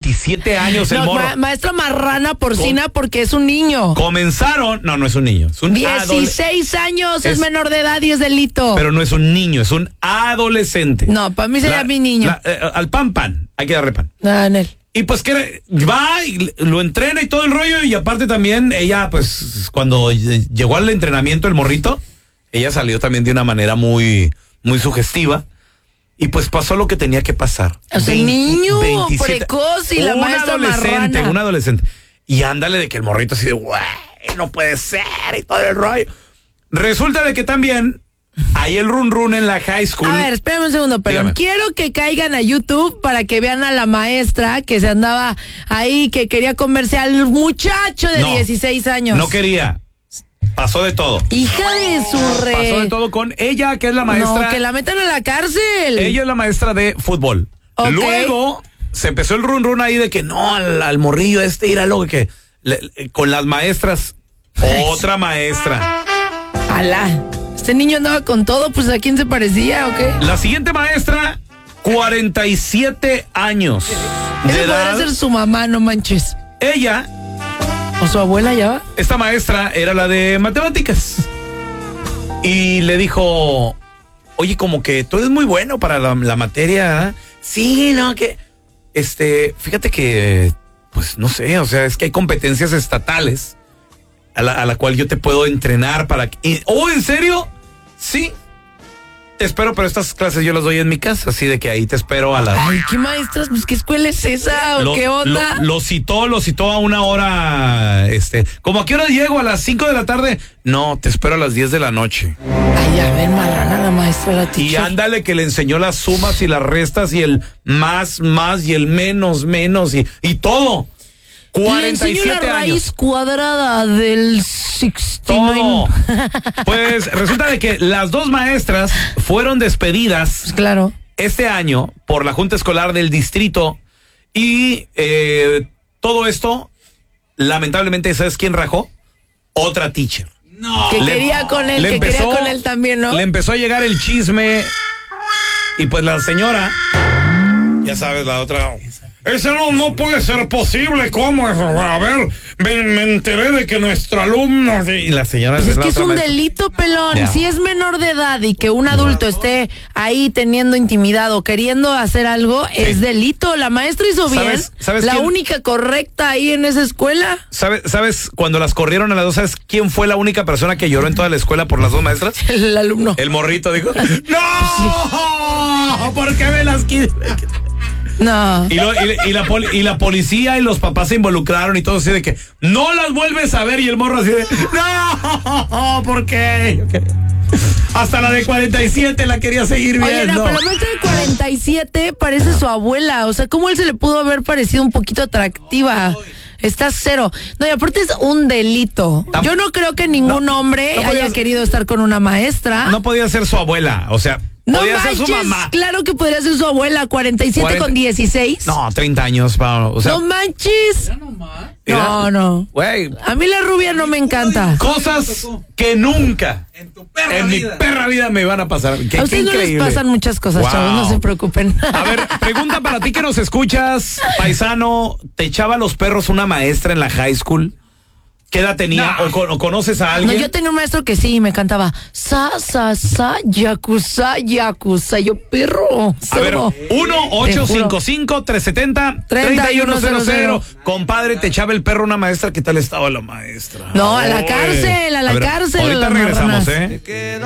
27 años el morro. Maestra marrana porcina porque es un niño. Comenzaron, no es un niño, es un 16 años, es menor de edad y es delito. Pero no es un niño, es un adolescente. No, para mí sería mi niño. Al pan, hay que darle pan. En él. Y pues que va y lo entrena y todo el rollo, y aparte también ella, pues cuando llegó al entrenamiento el morrito, ella salió también de una manera muy, muy sugestiva. Y pues pasó lo que tenía que pasar. O sea, el niño precoz y la maestra marrana. Un adolescente. Y ándale de que el morrito así de, güey, no puede ser, y todo el rollo. Resulta de que también hay el run en la high school. A ver, espérame un segundo, pero dígame. Quiero que caigan a YouTube para que vean a la maestra que se andaba ahí, que quería comerse al muchacho de 16 años. No quería. Pasó de todo. Hija de su re. Pasó de todo con ella, que es la maestra. No, que la metan a la cárcel. Ella es la maestra de fútbol. Okay. Luego se empezó el run ahí de que no, al morrillo ir a lo que con las maestras. Otra maestra. Alá. Este niño andaba con todo, pues ¿a quién se parecía o qué? La siguiente maestra, 47 años de Esa edad. podría ser su mamá, no manches. Ella, ¿O su abuela ya va? esta maestra era la de matemáticas. Y le dijo, oye, como que tú eres muy bueno para la materia. ¿Eh? Sí, no, que fíjate que, pues no sé, o sea, es que hay competencias estatales a la cual yo te puedo entrenar para que... ¿Oh, en serio? Sí. Te espero, pero estas clases yo las doy en mi casa, así de que ahí te espero a las... Ay, ¿qué maestras? Pues, ¿qué escuela es esa? ¿O qué onda? Lo citó a una hora, ¿cómo a qué hora llego? ¿A las 5 de la tarde? No, te espero a las 10 de la noche. Ay, a ver, marrana la maestra, la teacher. Y ándale que le enseñó las sumas y las restas y el más y el menos y todo. 47 le enseñó la raíz años. cuadrada del 69. Todo. Pues resulta de que las dos maestras fueron despedidas Pues claro. este año por la Junta Escolar del Distrito y todo esto, lamentablemente, ¿sabes quién rajó? Otra teacher. No. Que quería con él, quería con él también, ¿no? Le empezó a llegar el chisme y pues la señora, ya sabes, la otra... Eso no puede ser posible, ¿cómo? A ver, me enteré de que nuestro alumno... Y la señora... Pues es que es un delito, pelón. Ya. Si es menor de edad y que un adulto esté ahí teniendo intimidad o queriendo hacer algo, es delito. La maestra hizo bien. ¿Sabes la quién? única correcta ahí en esa escuela. ¿Sabes cuando las corrieron a las dos? ¿Sabes quién fue la única persona que lloró en toda la escuela por las dos maestras? El alumno. El morrito dijo, ¡no! ¿Por qué me las quité? No. Y la policía y los papás se involucraron y todo así de que no las vuelves a ver, y el morro así de no, ¿por qué? Hasta la de 47 la quería seguir Oye, viendo. no, pero la maestra de 47 parece su abuela. O sea, ¿cómo él se le pudo haber parecido un poquito atractiva? Está cero. No, y aparte es un delito. Yo no creo que ningún hombre haya querido estar con una maestra. No podía ser su abuela, o sea, No podía manches, ser su mamá. claro que podría ser su abuela, 47 con 16. No, 30 años, o sea, No manches. era- No. güey, A mí la rubia no me encanta. cosas que nunca en mi perra vida me van a pasar. Qué A ustedes no les increíble. pasan muchas cosas, Wow. chavos, no se preocupen. A ver, pregunta para ti que nos escuchas, paisano, ¿te echaba a los perros una maestra en la high school? ¿Qué edad tenía? ¿O conoces a No, alguien? yo tenía un maestro que sí, me cantaba yakuza, yo perro. A ver, cerdo. 1-855-370-3100. Compadre, te echaba el perro una maestra. ¿Qué tal estaba la maestra? No, a la cárcel, ver, cárcel. Ahorita las regresamos, marranas. ¿eh?